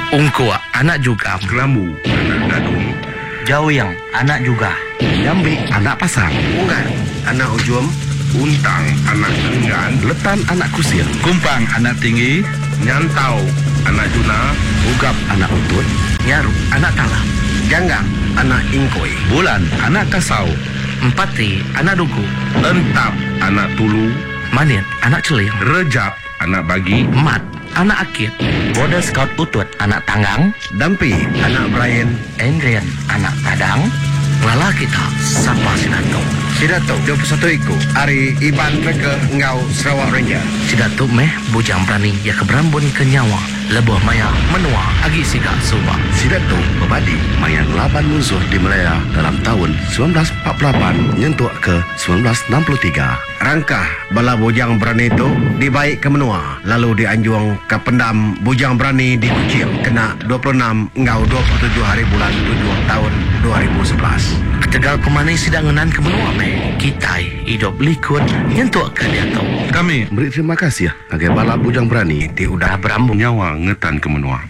Ungkua, anak juga. Kelambu, anak gadung. Jawyang, anak juga. Jambi, anak pasang. Ungan, anak ujum. Untang, anak enggan. Letan, anak kusir. Kumpang, anak tinggi. Nyantau, anak juna. Ugap, anak utut. Nyaru, anak talam. Janggang, anak ingkoi. Bulan, anak kasau. Empati, anak dugu. Entap, anak tulu. Manit, anak celing. Rejap, anak bagi. Mat, anak akit. Boda Scout Utut, anak tanggang. Dampi, anak Brian. Endrian, anak tadang. Lala kita, sapa Sidato. Sidato, 21 iku. Ari Iban mereka ngau Sarawak Ranger. Sidato meh bujang berani ya keberambun ke nyawa. Lebuh maya menua agi siga subah. Sidato berbadi mayan laban musuh di Melaya dalam tahun 1948 nyentuh ke 1963. Rangkah bala bujang berani itu dibaik ke menua, lalu dianjung ke pendam bujang berani di Kuching kena 26 ngau 27 hari bulan 7 tahun 2011. Ketegal kemana sidangenan ke menua meh. Kita hidup likut nyentuh ke dia tau. Kami Beri terima kasih ya agai bala bujang berani Di udah berambung nyawa ngetan ke menua.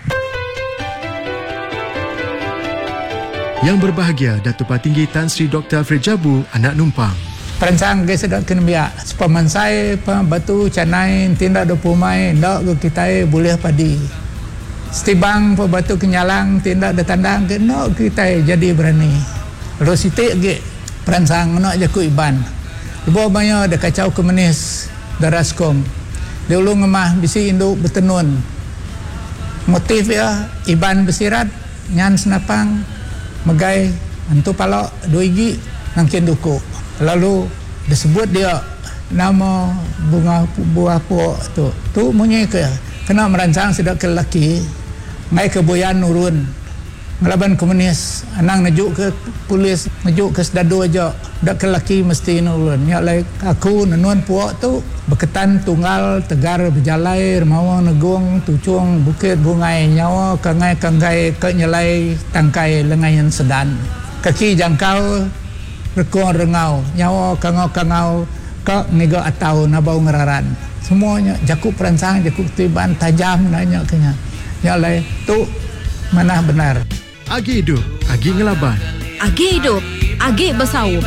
Yang berbahagia Datuk Patinggi Tan Sri Dr. Frejabu, anak numpang. Perancang ke sedap kena biak. Sepemansai batu canai tindak 20 mai ndak ke kita boleh padi. Setibang batu kenyalang tindak datandang ke ndak kita jadi berani. Rositik ke perancang nak jaku Iban. Ibu banyak ada kacau komunis daraskom. Dia ulung ngemah bisi induk bertenun. Motif ya Iban bersirat nyan senapang megai antu palok 2 gigi nangkin duku. Lalu disebut dia nama bunga buah pok tu. Tu munyi ke kena merancang sedap ke lelaki ngai ke boyan nurun ngelaban komunis anang najuk ke polis najuk ke sedadu aja dak ke lelaki mesti nurun nya lai aku nenun puak tu berketan tunggal tegar berjalai remawa negung tucung bukit bungai nyawa kangai ke nyelai tangkai lengayan sedan kaki jangkau rekong rengau nyawa kangau ke niga atau nabau ngeraran semuanya jakuk perancang jakuk tiban tajam nanya kenya nya lai tu mana benar. Agi hidup, agi ngelaban. Agi hidup, agi bersaub.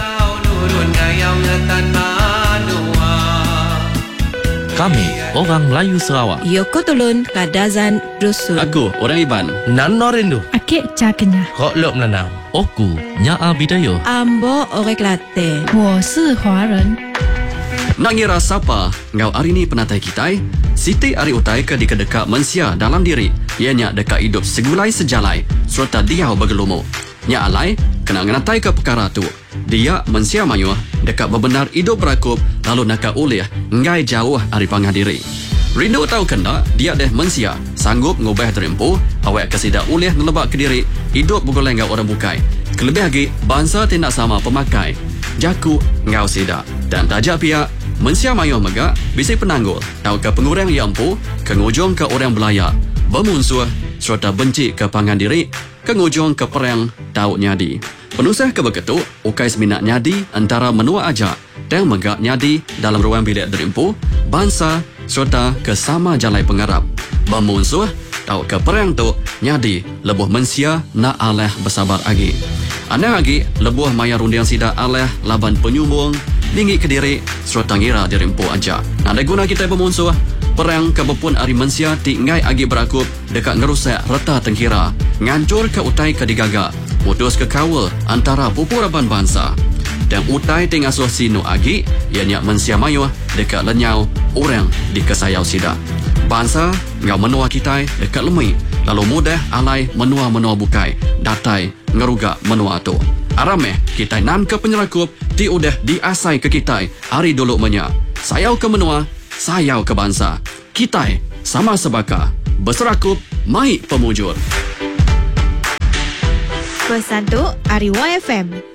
Kami, orang Melayu Sarawak. Yoko Tulun, Kadazan, Dusun. Aku, orang Iban. Nano rindu. Akik Cakenya. Kok lop nanam. Oku, Nya'a Bidayo. Ambo Orek Latte. 我是华人。 Nak ngira siapa ngau hari ni penatai kita? Siti Ari Utai ke dekat mensia dalam diri. Ianya dekat hidup segulai sejalai serta dia bergelumu. Nya alai kena ngenatai ke perkara tu. Dia mensia mayuh dekat bebenar hidup berakup lalu nak ulih ngai jauh dari pangadiri. Rindu tahu kena dia deh mensia sanggup ngubah terempu awak kesida ulih nelebak ke diri hidup bergoleng ngau orang bukai. Kelebih lagi bangsa tidak sama pemakai. Jaku ngau sida dan tajak pihak mensia mayuh megak bisi penanggul tahu ke pengurang yang empu kengujung ke orang belaya bermusuh serta benci ke pangan diri kengujung ke perang tahu nyadi penusah ke begitu ukai seminat nyadi antara menua aja dan megak nyadi dalam ruang bilik derimpu bangsa serta ke sama jalai pengarap bermusuh tahu ke perang tu nyadi lebuh mensia nak aleh bersabar lagi anda lagi lebuh maya rundiang sida aleh laban penyumbung tinggi ke diri serta ngira dirimpu aja. Ada guna kita bermusuh perang kebepun ari mensia tinggai agi berakup dekat ngerusak reta tengkira ngancur ke utai ke digaga putus ke kawal antara pupuraban bangsa dan utai tingasuh sinu agi ianya mensia mayuh dekat lenyau orang di kesayau sida bangsa ngau menua kita dekat lemui lalu mudah alai menua bukai datai ngeruga menua tu arameh kita nan ke penyerakup ti udah diasai ke kita hari dulu menya sayau ke menua sayau ke bangsa kita sama sebaka berserakup mai pemujur Bersatu Ari YFM.